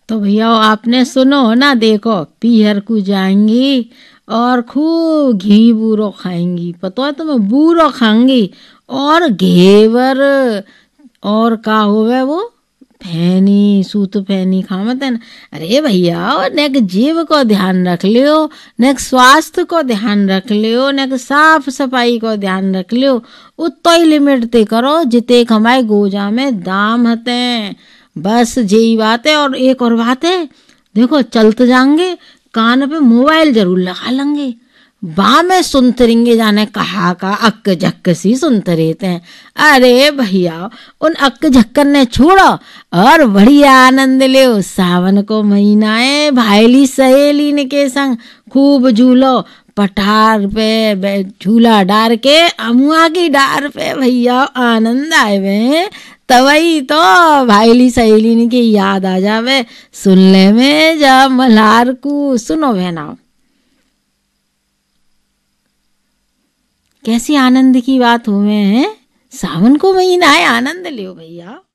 तो भैया आपने सुनो ना, देखो पीहर को जाएंगी और खूब घी बूरो खाएंगी, पता है तुम्हें, बूरो खाएंगी और घेवर और का होवे वो फैनी, सूत फैनी खामत है ना। अरे भैया नेक जीव को ध्यान रख लियो, नेक स्वास्थ्य को ध्यान रख लियो, नेक साफ सफाई को ध्यान रख लियो। उतो ही लिमिट ते करो जिते हमारे गोजा में दाम हते। बस यही बात है। और एक और बात है, देखो चलते जाएंगे कान पे मोबाइल जरूर लगा लेंगे, बा में सुनते रहेंगे, जाने कहा का अक्क झक्क सी सुनते रहते हैं। अरे भैया उन अक्क झक्कर ने छोड़ो और बढ़िया आनंद ले। सावन को महीना है, भाईली सहेली के संग खूब झूलो, पठार पे झूला डार के अमुआ की डार पे भैया आनंद आए वे। तवई तो भाईली सहेली की याद आ जावे सुनने में। जब मल्हार को सुनो बहना, कैसी आनंद की बात हुए हैं। सावन को महीना है, आनंद लियो भैया।